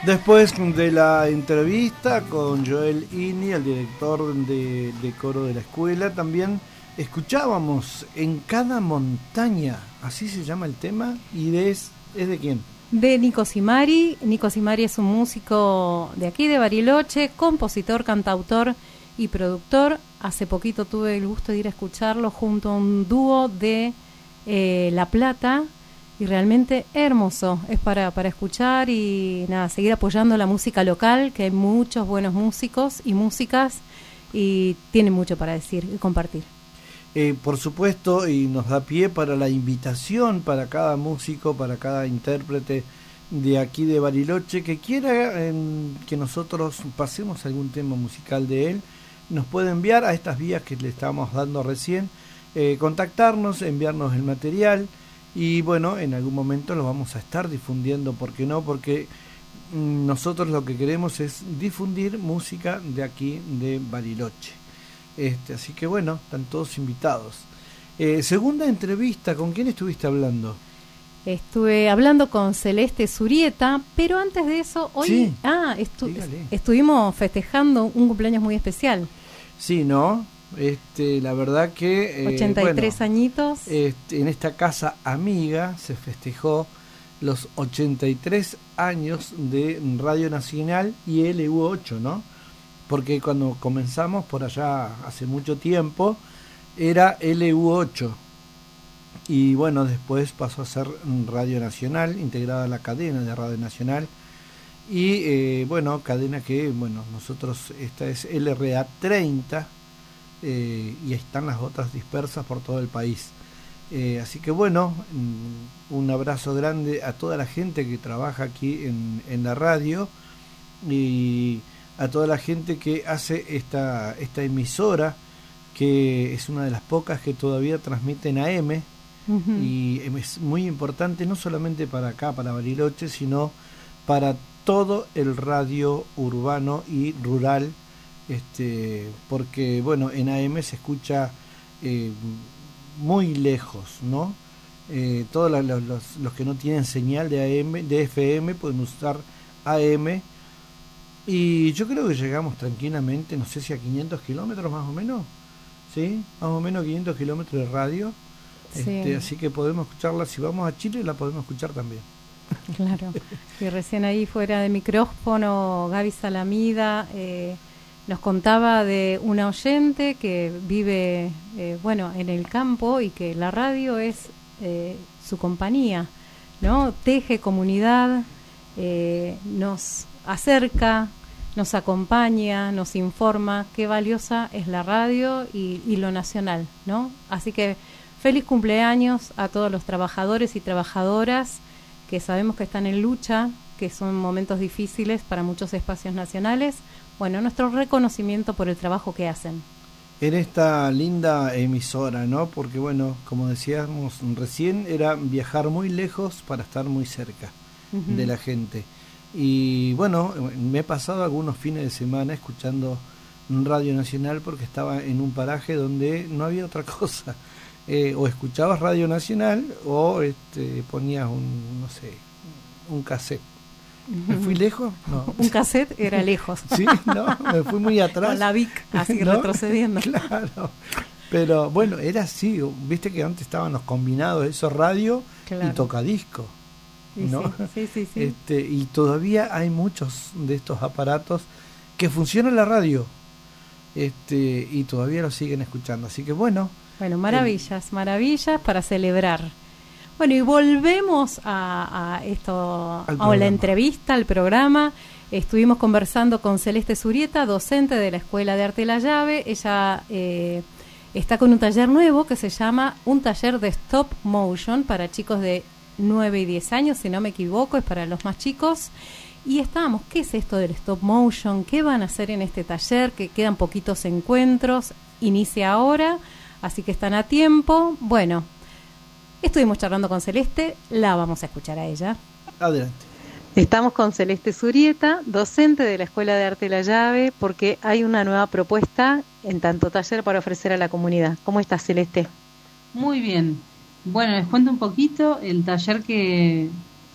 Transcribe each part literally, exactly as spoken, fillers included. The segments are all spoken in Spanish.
Después de la entrevista con Joel Ini, el director de, de coro de la escuela, también escuchábamos En cada montaña, así se llama el tema, y de, es, ¿es de quién? De Nico Simari. Nico Simari es un músico de aquí, de Bariloche, compositor, cantautor y productor. Hace poquito tuve el gusto de ir a escucharlo junto a un dúo de eh, La Plata, y realmente hermoso, es para, para escuchar y nada, seguir apoyando la música local, que hay muchos buenos músicos y músicas y tienen mucho para decir y compartir. Eh, por supuesto, y nos da pie para la invitación para cada músico, para cada intérprete de aquí de Bariloche que quiera eh, que nosotros pasemos algún tema musical de él, nos puede enviar a estas vías que le estamos dando recién, eh, contactarnos, enviarnos el material. Y bueno, en algún momento lo vamos a estar difundiendo, ¿por qué no? Porque mmm, nosotros lo que queremos es difundir música de aquí, de Bariloche. Este, así que bueno, están todos invitados. Eh, segunda entrevista, ¿con quién estuviste hablando? Estuve hablando con Celeste Zurieta, pero antes de eso, hoy sí, ah, estu- estuvimos festejando un cumpleaños muy especial. Sí, ¿no? Este, la verdad que eh, ochenta y tres bueno, añitos. Este, en esta casa amiga se festejó los ochenta y tres años de Radio Nacional y L U ocho, ¿no? Porque cuando comenzamos por allá hace mucho tiempo era L U ocho y bueno, después pasó a ser Radio Nacional, integrada a la cadena de Radio Nacional y eh, bueno, cadena que bueno, nosotros, esta es L R A treinta. Eh, y están las otras dispersas por todo el país, eh, así que bueno, un abrazo grande a toda la gente que trabaja aquí en, en la radio y a toda la gente que hace esta, esta emisora, que es una de las pocas que todavía transmiten A M. Uh-huh. Y es muy importante no solamente para acá, para Bariloche, sino para todo el radio urbano y rural. Este, porque bueno, en A M se escucha eh, muy lejos, ¿no? Eh, todos los, los, los que no tienen señal de A M, de F M, pueden usar A M y yo creo que llegamos tranquilamente, no sé si a quinientos kilómetros más o menos, ¿sí? Más o menos quinientos kilómetros de radio, sí. Este, así que podemos escucharla, si vamos a Chile la podemos escuchar también. Claro, y recién ahí fuera de micrófono Gaby Salamida eh, nos contaba de una oyente que vive, eh, bueno, en el campo y que la radio es eh, su compañía, ¿no? Teje comunidad, eh, nos acerca, nos acompaña, nos informa. Qué valiosa es la radio y, y lo nacional, ¿no? Así que feliz cumpleaños a todos los trabajadores y trabajadoras que sabemos que están en lucha, que son momentos difíciles para muchos espacios nacionales. Bueno, nuestro reconocimiento por el trabajo que hacen. En esta linda emisora, ¿no? Porque bueno, como decíamos recién, era viajar muy lejos para estar muy cerca uh-huh. de la gente. Y bueno, me he pasado algunos fines de semana escuchando Radio Nacional porque estaba en un paraje donde no había otra cosa. Eh, o escuchabas Radio Nacional o este, ponías un, no sé, un cassette. ¿Me fui lejos? No. Un cassette era lejos. Sí, no, me fui muy atrás. Con la Vic, así ¿no? retrocediendo. Claro, pero bueno, era así, viste que antes estaban los combinados, eso radio claro. y tocadisco, ¿no? Sí, sí, sí, sí. Este, y todavía hay muchos de estos aparatos que funcionan en la radio, este, y todavía lo siguen escuchando, así que bueno. Bueno, maravillas, eh, maravillas para celebrar. Bueno, y volvemos a, a esto, a la entrevista, al programa. Estuvimos conversando con Celeste Zurieta, docente de la Escuela de Arte La Llave. Ella eh, está con un taller nuevo que se llama un taller de stop motion para chicos de nueve y diez años, si no me equivoco, es para los más chicos. Y estábamos, ¿qué es esto del stop motion? ¿Qué van a hacer en este taller? Que quedan poquitos encuentros, inicia ahora, así que están a tiempo. Bueno, estuvimos charlando con Celeste, la vamos a escuchar a ella. Adelante. Estamos con Celeste Zurieta, docente de la Escuela de Arte La Llave, porque hay una nueva propuesta en tanto taller para ofrecer a la comunidad. ¿Cómo estás, Celeste? Muy bien. Bueno, les cuento un poquito el taller que,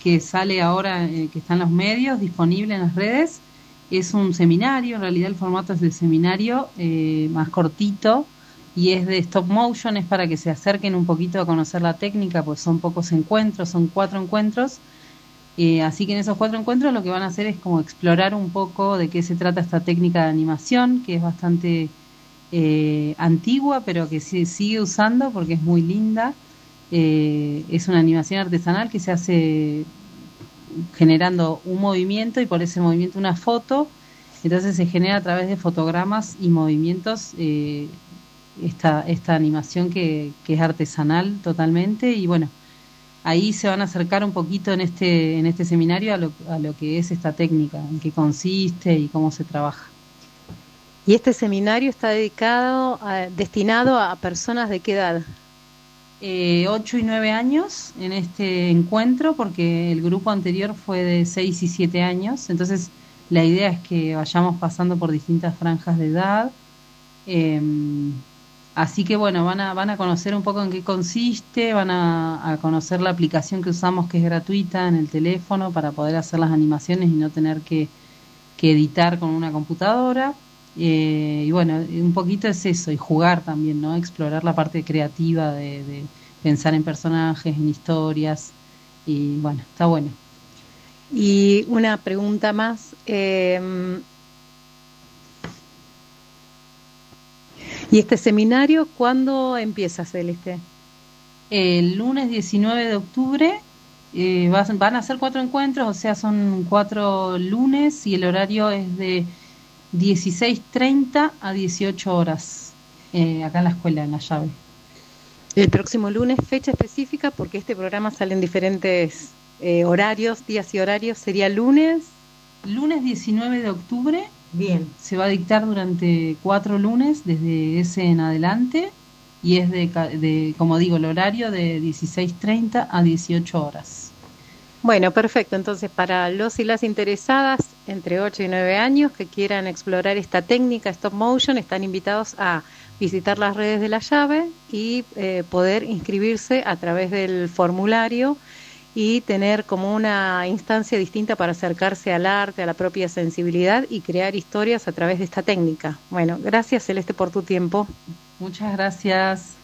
que sale ahora, eh, que está en los medios, disponible en las redes. Es un seminario, en realidad el formato es de seminario, eh, más cortito, y es de stop motion, es para que se acerquen un poquito a conocer la técnica, pues son pocos encuentros, son cuatro encuentros. Eh, así que en esos cuatro encuentros lo que van a hacer es como explorar un poco de qué se trata esta técnica de animación, que es bastante eh, antigua, pero que se sigue usando porque es muy linda. Eh, es una animación artesanal que se hace generando un movimiento y por ese movimiento una foto. Entonces se genera a través de fotogramas y movimientos eh, esta, esta animación que, que es artesanal totalmente. Y bueno, ahí se van a acercar un poquito en este en este seminario a lo, a lo que es esta técnica, en qué consiste y cómo se trabaja. ¿Y este seminario está dedicado, a, destinado a personas de qué edad? Eh, ocho y nueve años en este encuentro, porque el grupo anterior fue de seis y siete años, entonces la idea es que vayamos pasando por distintas franjas de edad. Eh, así que bueno, van a, van a conocer un poco en qué consiste, van a, a conocer la aplicación que usamos, que es gratuita en el teléfono, para poder hacer las animaciones y no tener que, que editar con una computadora. Eh, y bueno, un poquito es eso, y jugar también, ¿no? Explorar la parte creativa de, de pensar en personajes, en historias, y bueno, está bueno. Y una pregunta más, eh, ¿y este seminario cuándo empieza, Celeste? El lunes diecinueve de octubre eh, vas, van a ser cuatro encuentros, o sea, son cuatro lunes, y el horario es de dieciséis treinta a dieciocho horas, eh, acá en la escuela, en La Llave. El próximo lunes, fecha específica, porque este programa sale en diferentes eh, horarios, días y horarios, ¿sería lunes? Lunes diecinueve de octubre. Bien. Se va a dictar durante cuatro lunes, desde ese en adelante, y es de, de como digo, el horario de dieciséis treinta a dieciocho horas. Bueno, perfecto. Entonces, para los y las interesadas entre ocho y nueve años que quieran explorar esta técnica stop motion, están invitados a visitar las redes de La Llave y eh, poder inscribirse a través del formulario y tener como una instancia distinta para acercarse al arte, a la propia sensibilidad y crear historias a través de esta técnica. Bueno, gracias, Celeste, por tu tiempo. Muchas gracias.